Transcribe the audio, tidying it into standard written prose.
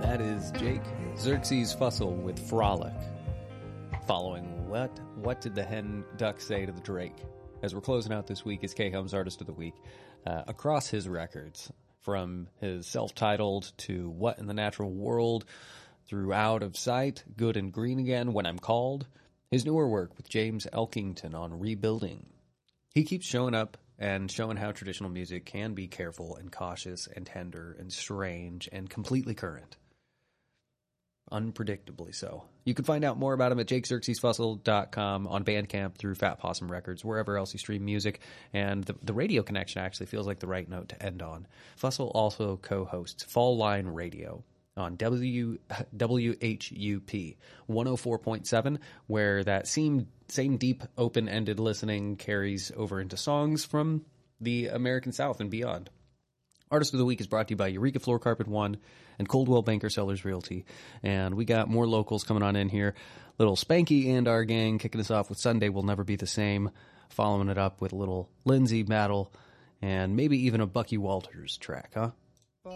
That is Jake Xerxes Fussell with Frolic. Following What Did the Hen Duck Say to the Drake? As we're closing out this week is K-Hum's Artist of the Week. Across his records, from his self-titled to What in the Natural World, through Out of Sight, Good and Green Again, When I'm Called, his newer work with James Elkington on Rebuilding. He keeps showing up and showing how traditional music can be careful and cautious and tender and strange and completely current. Unpredictably so. You can find out more about him at jakexerxesfussell.com, on Bandcamp, through Fat Possum Records, wherever else you stream music, and the radio connection actually feels like the right note to end on. Fussell also co-hosts Fall Line Radio on WHUP 104.7, where that same deep, open-ended listening carries over into songs from the American South and beyond. Artist of the Week is brought to you by Eureka Floor Carpet One and Coldwell Banker Sellers Realty. And we got more locals coming on in here. Little Spanky and our gang kicking us off with Sunday Will Never Be the Same, following it up with a little Lindsay Battle, and maybe even a Bucky Walters track, huh?